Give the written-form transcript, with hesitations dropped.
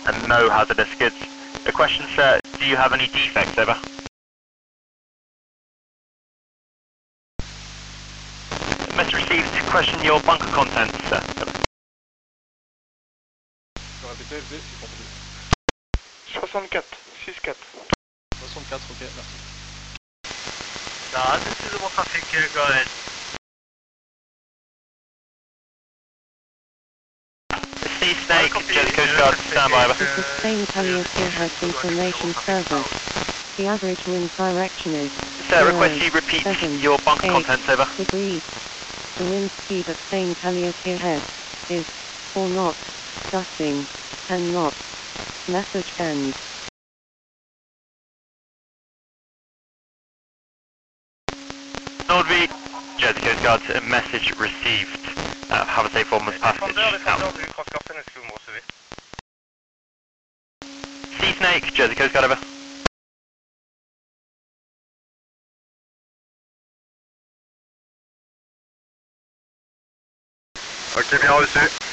and no hazardous skids. The question, sir, do you have any defects, over? Message received, question your bunker contents, sir. Répétez, j'ai compris. 64, 6-4. 64, ok, merci. This is the traffic, go ahead. Sea Snake, Jet Coast Guard, stand by, over. The sustained Taliesin has information service. The average wind direction is Sir, request you repeat 7, your bunker 8 contents, over. degrees. The wind speed at St. Helios ahead is 4 knots, gusting 10 knots. Message ends. Nordby, Jersey Coast Guard, message received. Have a safe formless passage. Out. Sea Snake, Jersey Coast Guard, over. Ok, bien reçu.